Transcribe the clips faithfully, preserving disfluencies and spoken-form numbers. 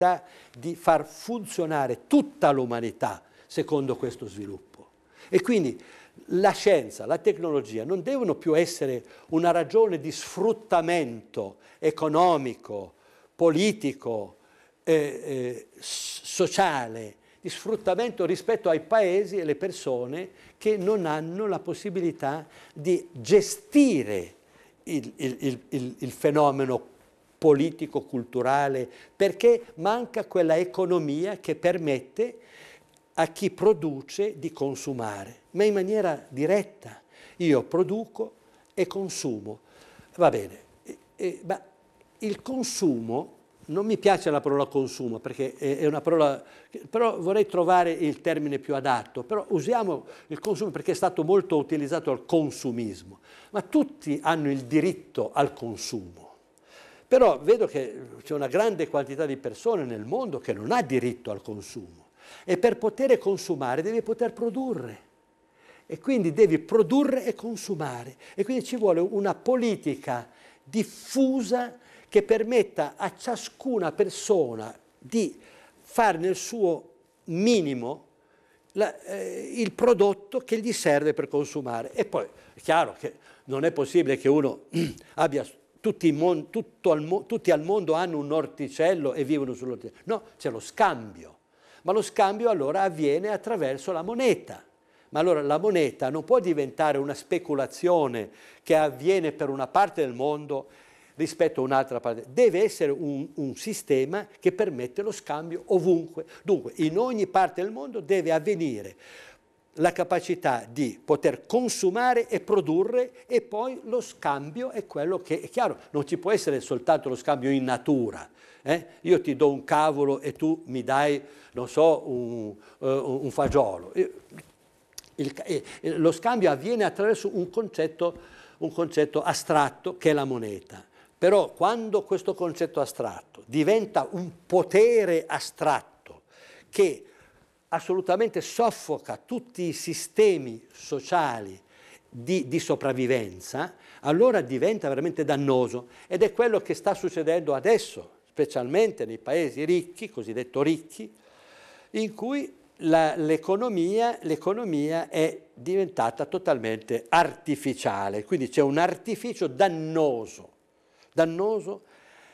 di far funzionare tutta l'umanità secondo questo sviluppo. E quindi la scienza, la tecnologia non devono più essere una ragione di sfruttamento economico, politico, eh, eh, sociale, di sfruttamento rispetto ai paesi e alle persone che non hanno la possibilità di gestire il, il, il, il, il fenomeno politico, culturale, perché manca quella economia che permette a chi produce di consumare, ma in maniera diretta. Io produco e consumo. Va bene, e, e, ma il consumo, non mi piace la parola consumo, perché è, è una parola, però vorrei trovare il termine più adatto, però usiamo il consumo perché è stato molto utilizzato al consumismo, ma tutti hanno il diritto al consumo. Però vedo che c'è una grande quantità di persone nel mondo che non ha diritto al consumo. E per poter consumare devi poter produrre. E quindi devi produrre e consumare. E quindi ci vuole una politica diffusa che permetta a ciascuna persona di fare nel suo minimo la, eh, il prodotto che gli serve per consumare. E poi è chiaro che non è possibile che uno abbia... Tutti, mon, tutto al, tutti al mondo hanno un orticello e vivono sull'orticello. No, c'è lo scambio. Ma lo scambio allora avviene attraverso la moneta. Ma allora la moneta non può diventare una speculazione che avviene per una parte del mondo rispetto a un'altra parte. Deve essere un, un sistema che permette lo scambio ovunque. Dunque, in ogni parte del mondo deve avvenire la capacità di poter consumare e produrre, e poi lo scambio è quello che, è chiaro, non ci può essere soltanto lo scambio in natura. Eh? Io ti do un cavolo e tu mi dai, non so, un, uh, un fagiolo. Il, il, lo scambio avviene attraverso un concetto, un concetto astratto che è la moneta. Però quando questo concetto astratto diventa un potere astratto che assolutamente soffoca tutti i sistemi sociali di, di sopravvivenza, allora diventa veramente dannoso. Ed è quello che sta succedendo adesso, specialmente nei paesi ricchi, cosiddetto ricchi, in cui l'economia l'economia è diventata totalmente artificiale. Quindi c'è un artificio dannoso, dannoso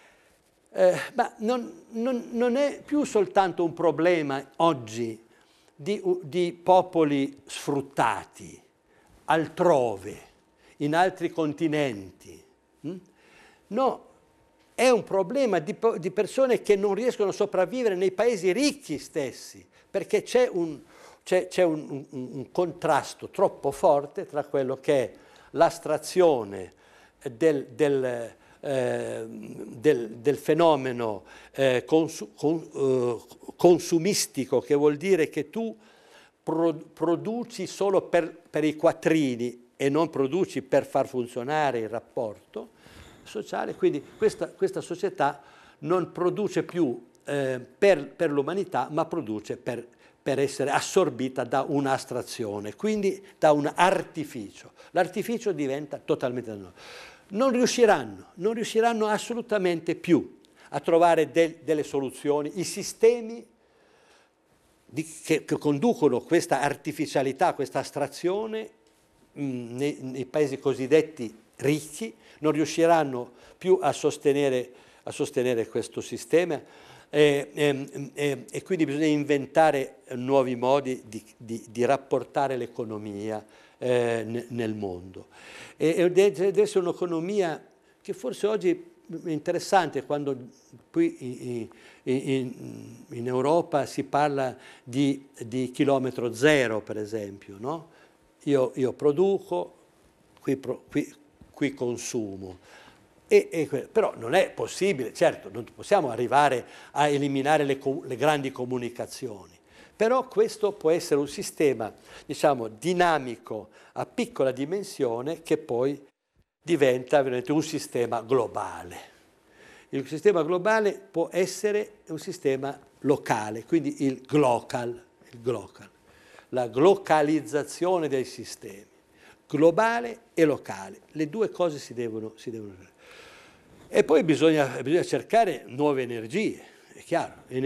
eh, ma non, non, non è più soltanto un problema oggi Di, di popoli sfruttati altrove, in altri continenti. No, è un problema di, di persone che non riescono a sopravvivere nei paesi ricchi stessi, perché c'è un, c'è, c'è un, un, un contrasto troppo forte tra quello che è l'astrazione del, del Eh, del, del fenomeno eh, consu, con, eh, consumistico, che vuol dire che tu pro, produci solo per, per i quattrini e non produci per far funzionare il rapporto sociale. Quindi questa, questa società non produce più eh, per, per l'umanità, ma produce per, per essere assorbita da un'astrazione, quindi da un artificio. L'artificio diventa totalmente dannoso. Non riusciranno, non riusciranno assolutamente più a trovare del, delle soluzioni. I sistemi di, che, che conducono questa artificialità, questa astrazione mh, nei, nei paesi cosiddetti ricchi, non riusciranno più a sostenere, a sostenere questo sistema e, e, e, e quindi bisogna inventare nuovi modi di, di, di rapportare l'economia Eh, nel mondo. E, e deve essere un'economia che forse oggi è interessante, quando qui in, in, in Europa si parla di, di chilometro zero, per esempio, no? Io, io produco, qui, qui, qui consumo. E, e, però non è possibile, certo, non possiamo arrivare a eliminare le, le grandi comunicazioni. Però questo può essere un sistema, diciamo, dinamico a piccola dimensione che poi diventa veramente un sistema globale. Il sistema globale può essere un sistema locale, quindi il glocal, il glocal, la glocalizzazione dei sistemi, globale e locale. Le due cose si devono, si devono fare. E poi bisogna, bisogna cercare nuove energie. è chiaro,